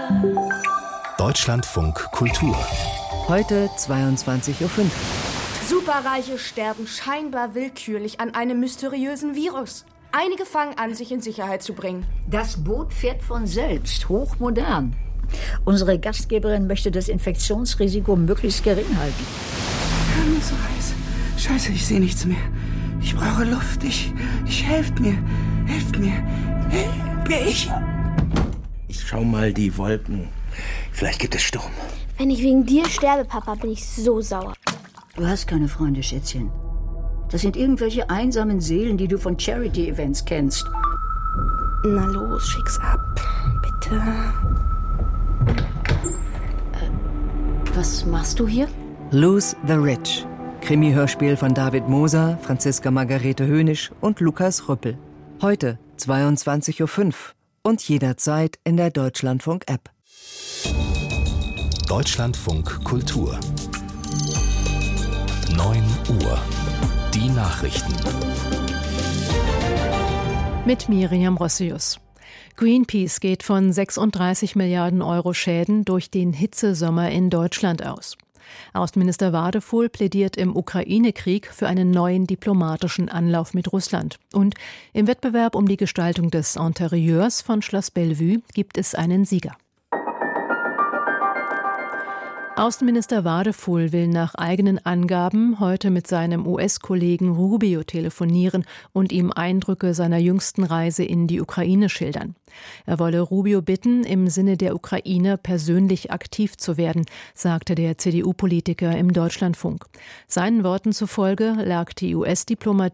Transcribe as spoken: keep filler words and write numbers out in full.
Deutschlandfunk Kultur. Heute zweiundzwanzig Uhr fünf. Superreiche sterben scheinbar willkürlich an einem mysteriösen Virus. Einige fangen an, sich in Sicherheit zu bringen. Das Boot fährt von selbst, hochmodern. Unsere Gastgeberin möchte das Infektionsrisiko möglichst gering halten. Mir ist so heiß. Scheiße, ich sehe nichts mehr. Ich brauche Luft. Ich, ich helft mir. Helft mir. Helft mir. Ich. Ich schau mal die Wolken. Vielleicht gibt es Sturm. Wenn ich wegen dir sterbe, Papa, bin ich so sauer. Du hast keine Freunde, Schätzchen. Das sind irgendwelche einsamen Seelen, die du von Charity-Events kennst. Na los, schick's ab. Bitte. Äh, was machst du hier? Lose the Rich. Krimi-Hörspiel von David Moser, Franziska Margarete Hönisch und Lukas Rüppel. Heute zweiundzwanzig Uhr fünf und jederzeit in der Deutschlandfunk-App. Deutschlandfunk Kultur. neun Uhr. Die Nachrichten. Mit Miriam Rossius. Greenpeace geht von sechsunddreißig Milliarden Euro Schäden durch den Hitzesommer in Deutschland aus. Außenminister Wadefuhl plädiert im Ukraine-Krieg für einen neuen diplomatischen Anlauf mit Russland. Und im Wettbewerb um die Gestaltung des Interieurs von Schloss Bellevue gibt es einen Sieger. Außenminister Wadefuhl will nach eigenen Angaben heute mit seinem U S-Kollegen Rubio telefonieren und ihm Eindrücke seiner jüngsten Reise in die Ukraine schildern. Er wolle Rubio bitten, im Sinne der Ukraine persönlich aktiv zu werden, sagte der C D U-Politiker im Deutschlandfunk. Seinen Worten zufolge lag die U S-Diplomatie